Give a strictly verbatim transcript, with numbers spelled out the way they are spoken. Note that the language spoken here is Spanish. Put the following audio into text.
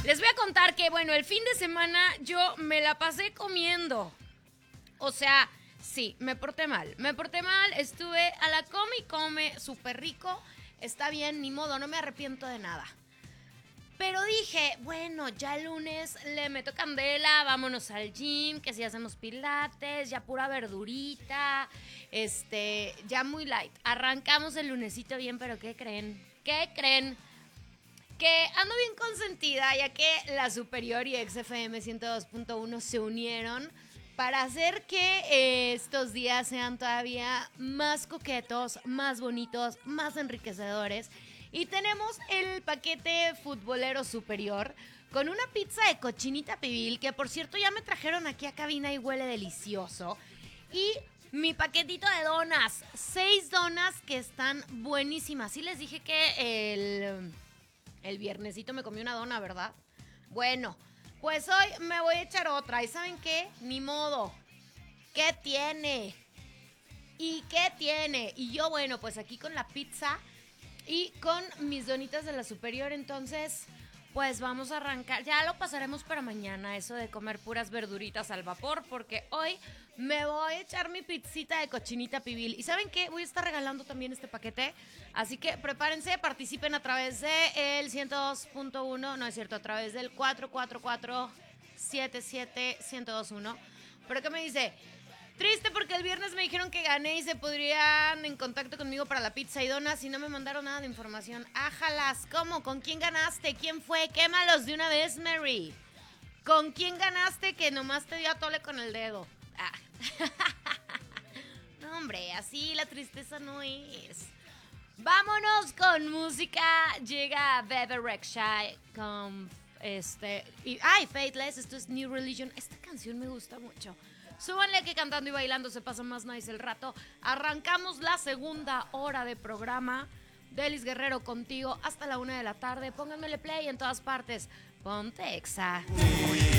Les voy a contar que, bueno, el fin de semana yo me la pasé comiendo. O sea, sí, me porté mal. Me porté mal, estuve a la come y come, súper rico. Está bien, ni modo, no me arrepiento de nada. Pero dije, bueno, ya el lunes le meto candela, vámonos al gym, que si hacemos pilates, ya pura verdurita, este, ya muy light. Arrancamos el lunesito bien, pero ¿qué creen? ¿Qué creen? Que ando bien consentida, ya que la Superior y X F M ciento dos punto uno se unieron para hacer que eh, estos días sean todavía más coquetos, más bonitos, más enriquecedores. Y tenemos el paquete futbolero superior con una pizza de cochinita pibil, que por cierto ya me trajeron aquí a cabina y huele delicioso. Y mi paquetito de donas, seis donas que están buenísimas. Sí les dije que el, el viernesito me comí una dona, ¿verdad? Bueno, pues hoy me voy a echar otra. ¿Y saben qué? Ni modo. ¿Qué tiene? ¿Y qué tiene? Y yo, bueno, pues aquí con la pizza y con mis donitas de la Superior, entonces, pues vamos a arrancar. Ya lo pasaremos para mañana, eso de comer puras verduritas al vapor, porque hoy me voy a echar mi pizzita de cochinita pibil. ¿Y saben qué? Voy a estar regalando también este paquete, así que prepárense, participen a través del ciento dos punto uno, no es cierto, a través del cuatro cuatro cuatro, siete siete, uno cero dos uno. ¿Pero qué me dice? Triste porque el viernes me dijeron que gané y se podrían en contacto conmigo para la pizza y donas y no me mandaron nada de información. Ájalas, ¿cómo? ¿Con quién ganaste? ¿Quién fue? Quémalos de una vez, Mary. ¿Con quién ganaste que nomás te dio a tole con el dedo? Ah. No, hombre, así la tristeza no es. Vámonos con música. Llega Bebe Rexha con este... Y, ay, Faithless, esto es New Religion. Esta canción me gusta mucho. Súbanle que cantando y bailando se pasa más nice el rato. Arrancamos la segunda hora de programa. Delis Guerrero contigo hasta la una de la tarde. Pónganmele play en todas partes. Ponte Exa.